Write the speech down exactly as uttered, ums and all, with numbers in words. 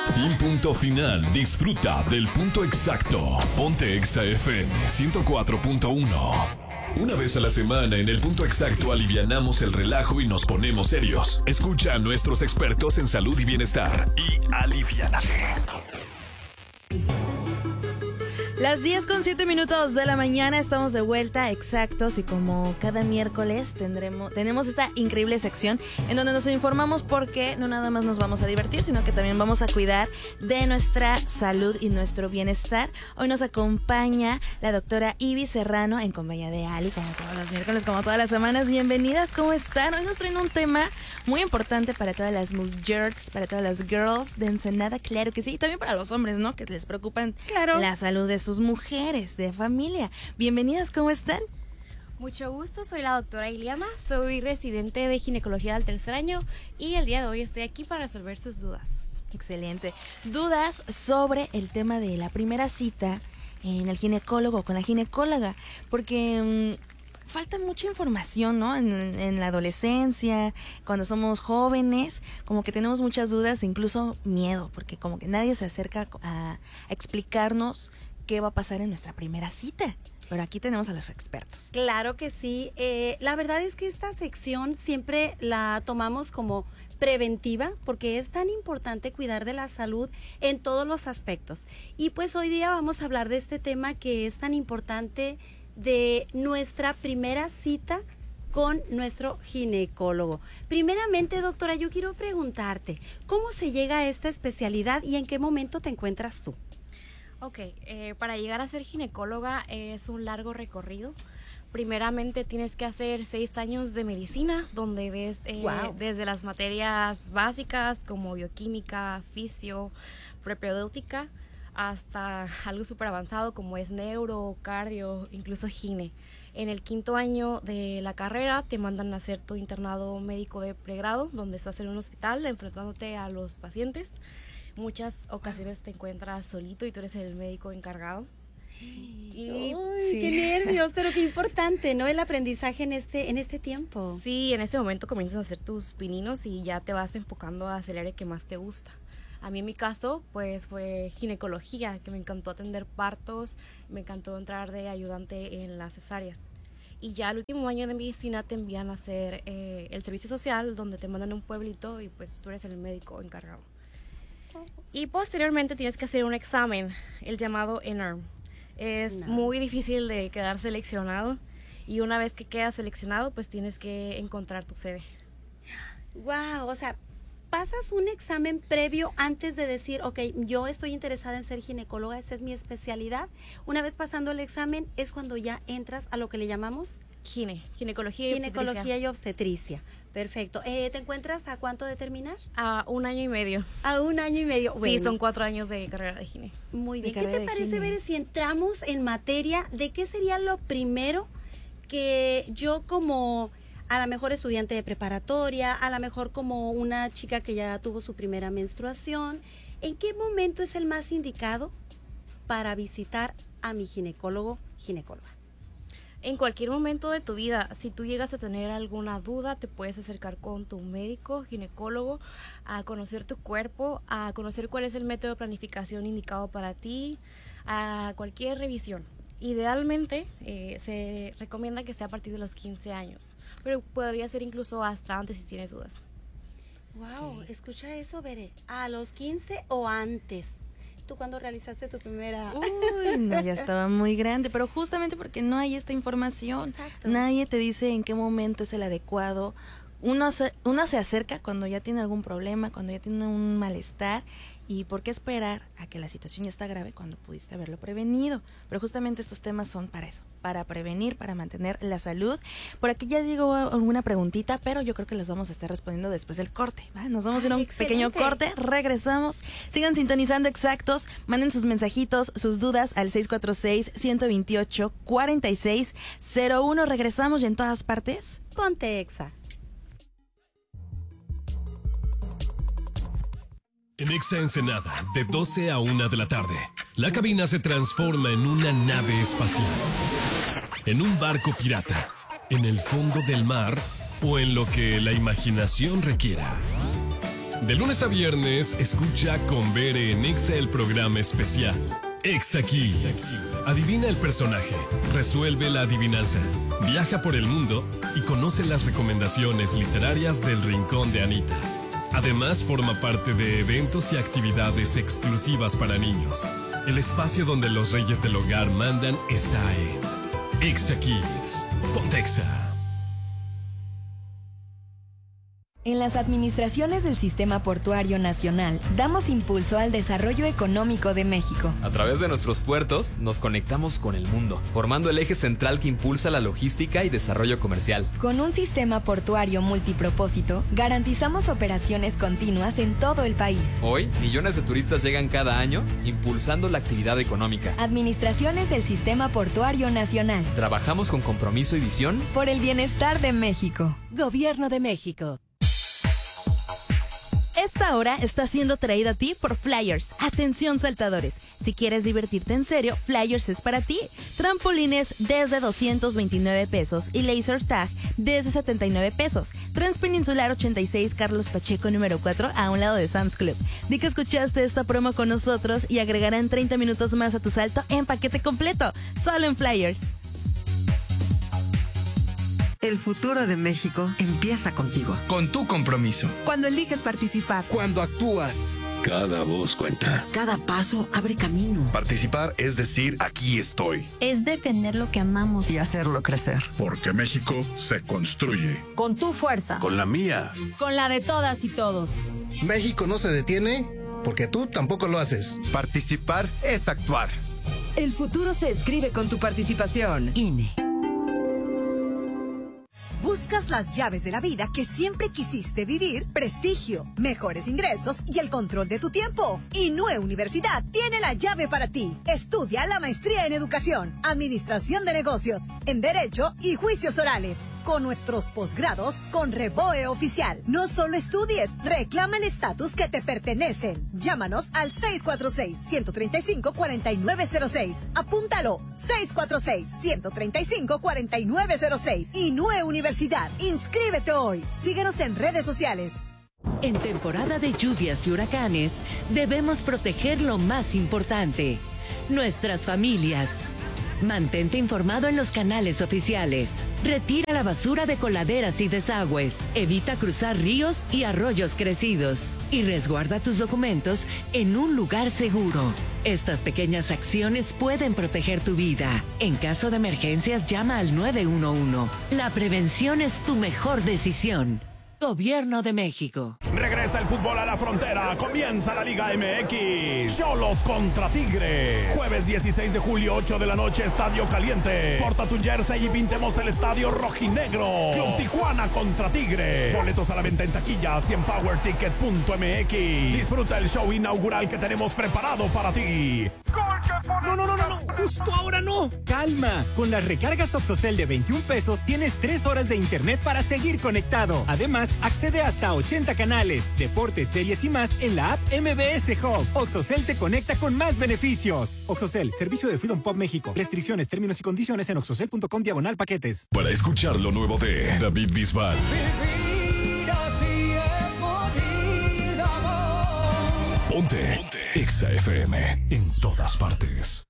Sin punto final, disfruta del punto exacto. Ponte Exa F M ciento cuatro punto uno. Una vez a la semana en el punto exacto alivianamos el relajo y nos ponemos serios. Escucha a nuestros expertos en salud y bienestar y aliviánate. Las diez con siete minutos de la mañana estamos de vuelta, exactos, y como cada miércoles tendremos, tenemos esta increíble sección en donde nos informamos porque no nada más nos vamos a divertir, sino que también vamos a cuidar de nuestra salud y nuestro bienestar. Hoy nos acompaña la doctora Ivy Serrano en compañía de Ali, como todos los miércoles, como todas las semanas. Bienvenidas, ¿cómo están? Hoy nos traen un tema muy importante para todas las mujeres, para todas las girls de Ensenada, claro que sí, y también para los hombres, ¿no? Que les preocupan claro. la salud de sus mujeres, de familia. Bienvenidas, ¿cómo están? Mucho gusto, soy la doctora Iliana, soy residente de ginecología del tercer año y el día de hoy estoy aquí para resolver sus dudas. Excelente. Dudas sobre el tema de la primera cita en el ginecólogo, con la ginecóloga, porque mmm, falta mucha información, ¿no? En, en la adolescencia, cuando somos jóvenes, como que tenemos muchas dudas, incluso miedo, porque como que nadie se acerca a, a explicarnos qué va a pasar en nuestra primera cita. Pero aquí tenemos a los expertos. Claro que sí. Eh, la verdad es que esta sección siempre la tomamos como preventiva porque es tan importante cuidar de la salud en todos los aspectos. Y pues hoy día vamos a hablar de este tema que es tan importante, de nuestra primera cita con nuestro ginecólogo. Primeramente, doctora, yo quiero preguntarte, ¿cómo se llega a esta especialidad y en qué momento te encuentras tú? Ok, eh, para llegar a ser ginecóloga es un largo recorrido. Primeramente tienes que hacer seis años de medicina, donde ves eh, wow. desde las materias básicas como bioquímica, fisio, propedéutica, hasta algo súper avanzado como es neuro, cardio, incluso gine. En el quinto año de la carrera te mandan a hacer tu internado médico de pregrado, donde estás en un hospital enfrentándote a los pacientes. Muchas ocasiones te encuentras solito y tú eres el médico encargado. Y, ¡Ay, sí. qué nervios! Pero qué importante, ¿no? El aprendizaje en este en este tiempo. Sí, en ese momento comienzas a hacer tus pininos y ya te vas enfocando a hacer el área que más te gusta. A mí en mi caso, pues fue ginecología, que me encantó atender partos, me encantó entrar de ayudante en las cesáreas. Y ya el último año de medicina te envían a hacer eh, el servicio social, donde te mandan a un pueblito y pues tú eres el médico encargado. Y posteriormente tienes que hacer un examen, el llamado N E R M. Es no. muy difícil de quedar seleccionado y una vez que quedas seleccionado, pues tienes que encontrar tu sede. Wow, o sea, pasas un examen previo antes de decir, ok, yo estoy interesada en ser ginecóloga, esta es mi especialidad. Una vez pasando el examen es cuando ya entras a lo que le llamamos Gine, ginecología y ginecología obstetricia. y obstetricia. Perfecto. Eh, ¿Te encuentras a cuánto de terminar? A un año y medio. A un año y medio. Sí, bueno. son cuatro años de carrera de gine. Muy bien. De ¿Qué te parece, ver si entramos en materia de qué sería lo primero que yo como a lo mejor estudiante de preparatoria, a lo mejor como una chica que ya tuvo su primera menstruación, ¿en qué momento es el más indicado para visitar a mi ginecólogo, ginecóloga? En cualquier momento de tu vida, si tú llegas a tener alguna duda, te puedes acercar con tu médico, ginecólogo, a conocer tu cuerpo, a conocer cuál es el método de planificación indicado para ti, a cualquier revisión. Idealmente, eh, se recomienda que sea a partir de los quince años, pero podría ser incluso hasta antes si tienes dudas. Wow, sí. Escucha eso, Bere, a los quince o antes. ¿Tú cuándo realizaste tu primera? Uy, no, ya estaba muy grande, pero justamente porque no hay esta información. Exacto. Nadie te dice en qué momento es el adecuado. Uno se, uno se acerca cuando ya tiene algún problema, cuando ya tiene un malestar, y por qué esperar a que la situación ya está grave cuando pudiste haberlo prevenido. Pero justamente estos temas son para eso, para prevenir, para mantener la salud. Por aquí ya llegó alguna preguntita, pero yo creo que las vamos a estar respondiendo después del corte, ¿va? Nos vamos Ay, a ir a un excelente. pequeño corte, regresamos. Sigan sintonizando exactos, manden sus mensajitos, sus dudas al seis cuatro seis, uno dos ocho, cuatro seis cero uno. Regresamos y en todas partes. Ponte Exa. En Exa Ensenada, de doce a una de la tarde, la cabina se transforma en una nave espacial, en un barco pirata, en el fondo del mar o en lo que la imaginación requiera. De lunes a viernes, escucha con Bere en Exa el programa especial Exa Kids. Adivina el personaje, resuelve la adivinanza, viaja por el mundo y conoce las recomendaciones literarias del Rincón de Anita. Además, forma parte de eventos y actividades exclusivas para niños. El espacio donde los reyes del hogar mandan está en Exa Kids. Ponte Exa. En las administraciones del Sistema Portuario Nacional, damos impulso al desarrollo económico de México. A través de nuestros puertos, nos conectamos con el mundo, formando el eje central que impulsa la logística y desarrollo comercial. Con un sistema portuario multipropósito, garantizamos operaciones continuas en todo el país. Hoy, millones de turistas llegan cada año, impulsando la actividad económica. Administraciones del Sistema Portuario Nacional. Trabajamos con compromiso y visión por el bienestar de México. Gobierno de México. Esta hora está siendo traída a ti por Flyers. Atención, saltadores. Si quieres divertirte en serio, Flyers es para ti. Trampolines desde doscientos veintinueve pesos y laser tag desde setenta y nueve pesos. Transpeninsular ochenta y seis Carlos Pacheco número cuatro a un lado de Sam's Club. Di que escuchaste esta promo con nosotros y agregarán treinta minutos más a tu salto en paquete completo. Solo en Flyers. El futuro de México empieza contigo. Con tu compromiso. Cuando eliges participar. Cuando actúas. Cada voz cuenta. Cada paso abre camino. Participar es decir, aquí estoy. Es defender lo que amamos. Y hacerlo crecer. Porque México se construye. Con tu fuerza. Con la mía. Con la de todas y todos. México no se detiene porque tú tampoco lo haces. Participar es actuar. El futuro se escribe con tu participación. I N E. ¿Buscas las llaves de la vida que siempre quisiste vivir? Prestigio, mejores ingresos y el control de tu tiempo. Inúe Universidad tiene la llave para ti. Estudia la maestría en Educación, Administración de Negocios, en Derecho y Juicios Orales. Con nuestros posgrados con Revoe Oficial. No solo estudies, reclama el estatus que te pertenecen. Llámanos al seis cuatro seis, uno tres cinco, cuatro nueve cero seis. Apúntalo, seis cuatro seis, uno tres cinco, cuatro nueve cero seis. Inúe Universidad. Inscríbete hoy. Síguenos en redes sociales. En temporada de lluvias y huracanes, debemos proteger lo más importante, nuestras familias. Mantente informado en los canales oficiales. Retira la basura de coladeras y desagües. Evita cruzar ríos y arroyos crecidos. Y resguarda tus documentos en un lugar seguro. Estas pequeñas acciones pueden proteger tu vida. En caso de emergencias, llama al nueve uno uno. La prevención es tu mejor decisión. Gobierno de México. Regresa el fútbol a la frontera. Comienza la Liga M X. Xolos contra Tigres. Jueves dieciséis de julio, ocho de la noche, Estadio Caliente. Porta tu jersey y pintemos el estadio rojinegro. Club Tijuana contra Tigres. Boletos a la venta en taquillas y en power ticket punto m x. Disfruta el show inaugural que tenemos preparado para ti. No, no, no, no, no, justo ahora no. Calma, con las recargas Oxocel de veintiún pesos tienes tres horas de internet para seguir conectado. Además, accede hasta a ochenta canales, deportes, series y más en la app M B S Hub. Oxocel te conecta con más beneficios. Oxocel, servicio de Freedom Pop México. Restricciones, términos y condiciones en oxocel punto com diagonal paquetes. Para escuchar lo nuevo de David Bisbal. Vivir así es morir de amor. Ponte, Ponte. Exa F M en todas partes.